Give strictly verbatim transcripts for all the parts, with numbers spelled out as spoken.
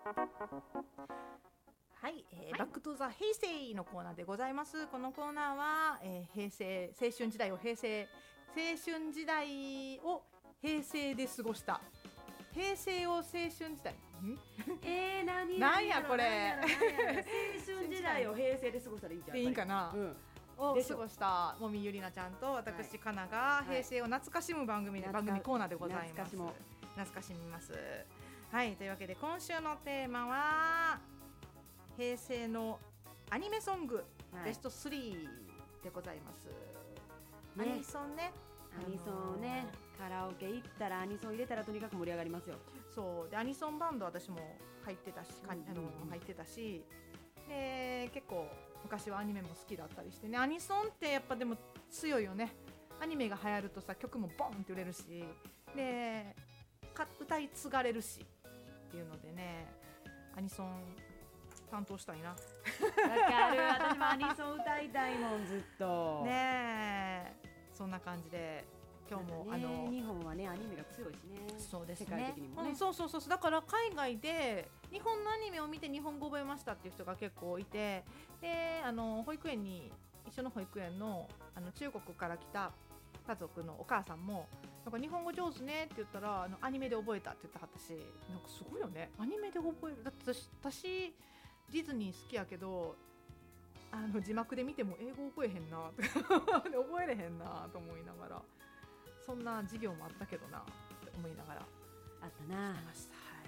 はい、えーはい、バックトゥザ平成のコーナーでございます。このコーナーは、えー、平成青春時代を平成青春時代を平成で過ごした平成を青春時代えー、何なんやこれ青春時代を平成で過ごしたらいいんじゃないでいいかな、うんを過ごしたもみゆりなちゃんと私、はい、かなが平成を懐かしむ番組で、はい、番組コーナーでございます。懐かしも懐かしみます。はい、というわけで今週のテーマは平成のアニメソング、はい、ベストスリーでございます。ね、アニソンね、 アニソンね、カラオケ行ったらアニソン入れたらとにかく盛り上がりますよ。 そうでアニソンバンド私も入ってたし、うんうんうん、あの入ってたし、で結構昔はアニメも好きだったりしてね。アニソンってやっぱでも強いよね。アニメが流行るとさ、曲もボンって売れるし、でか歌い継がれるしっていうのでね、アニソン担当したいな。わかる、私もアニソン歌いたいもん、ずっとねえ、そんな感じで今日も、 ね、 あの日本はねアニメが強いしね。 そうですね、 世界的にもね、 うん、そうそうそう、だから海外で日本のアニメを見て日本語覚えましたっていう人が結構いて、であの保育園に一緒の保育園 の, あの中国から来た家族のお母さんもなんか日本語上手ねって言ったら、あのアニメで覚えたって言ってはったし、なんかすごいよね、アニメで覚える。だって私、私ディズニー好きやけど、あの字幕で見ても英語覚えへんな覚えれへんなと思いながら、そんな授業もあったけどなって思いながらあったな。 してました。はい、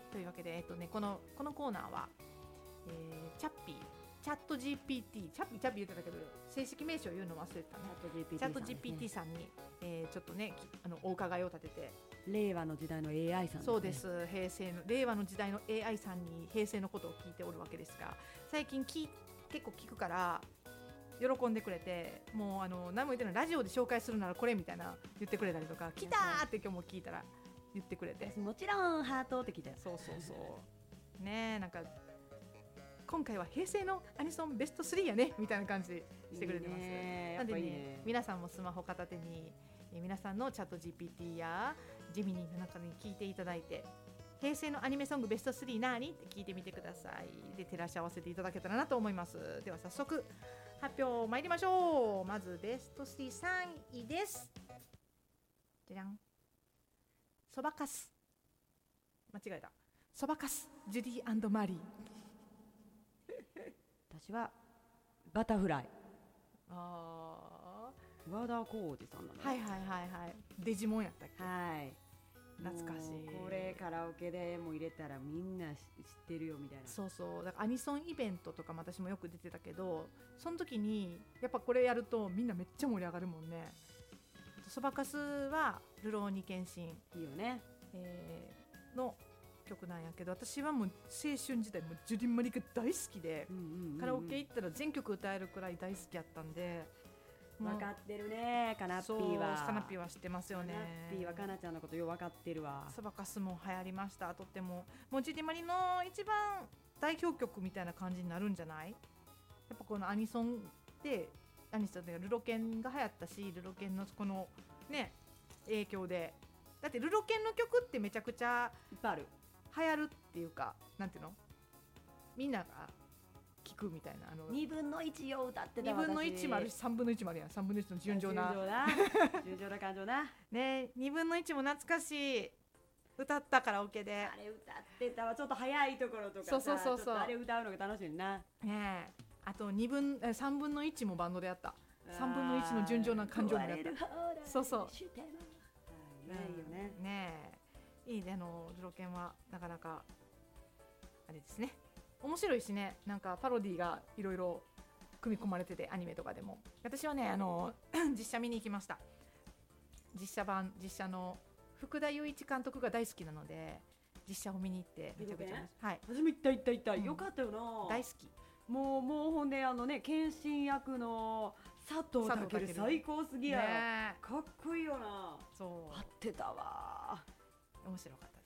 というわけで、えっとね、このこのコーナーは、えー、チャッピーチャット ジーピーティー チャッピーチャッピー言ってたけど正式名称言うの忘れてたね。チャット ジーピーティー さんに、えー、ちょっとねあのお伺いを立てて、 令和の時代の エーアイ さんですね。 そうです、平成の令和の時代の エーアイ さんに平成のことを聞いておるわけですが、最近き結構聞くから喜んでくれて、もうあの何も言ってない、ラジオで紹介するならこれみたいな言ってくれたりとか、来たーって今日も聞いたら言ってくれて、 もちろんハートって聞いたよ。 そうそうそうね、なんか今回は平成のアニソンベストスリーやねみたいな感じでしてくれてます。いいね、なんでね、いいね、皆さんもスマホ片手に皆さんのチャット ジーピーティー やジミニーの中に聞いていただいて、平成のアニメソングベストスリー何って聞いてみてください。で照らし合わせていただけたらなと思います。では早速発表参りましょう。まずベストスリーさんいです。じゃじゃん、そばかす、間違えた、そばかすジュディ&マリー。 私はバタフライ。 あー、和田浩二さんなの。 はいはいはいはい、デジモンやったっけ。 はい、 懐かしい。 これカラオケでも入れたらみんな知ってるよみたいな。 そうそう、だからアニソンイベントとかも私もよく出てたけど、その時にやっぱこれやるとみんなめっちゃ盛り上がるもんね。そばかすはルローニケンシンいいよね、 えー、の曲なんやけど、私はもう青春時代もジュディ・マリが大好きで、うんうんうんうん、カラオケ行ったら全曲歌えるくらい大好きやったんで。 分かってるね、カナッピーは。 カナッピーは知ってますよね。 カナッピーはカナちゃんのことよう分かってるわ。 そばかすも流行りました。とってももうジュディ・マリの一番代表曲みたいな感じになるんじゃない。やっぱこのアニソンでアニソンでルロケンが流行ったし、ルロケンのこのね影響で、だってルロケンの曲ってめちゃくちゃいっぱいある、 流行るっていうか、なんていうの、みんなが聞くみたいな、あのにぶんのいちを歌ってた。 にぶんのいちもあるしさんぶんのいちもあるやん。さんぶんのいちの純情な純情な感情なね。にぶんのいちも懐かしい、歌ったカラオケで。 あれ歌ってたわ、ちょっと早いところとかさ、 そうそうそうそう、 あれ歌うのが楽しいな。 ねえ、あとにぶんさんぶんのいちもバンドでやった。さんぶんのいちの純情な感情もやった。そうそう、 ね、いいよね。 ねえ、いいね、あのルロケンはなかなかあれですね、面白いしね、なんかパロディがいろいろ組み込まれてて、アニメとかでも。私はね、あの実写見に行きました。実写版、実写の福田雄一監督が大好きなので実写を見に行ってめちゃくちゃ、はい、 私も行った行った行った、うん、よかったよな。 大好き。 もうもうほんであのね、謙信役の佐藤健最高すぎや、ね、かっこいいよな。 そう、 合ってたわ。 面白かったで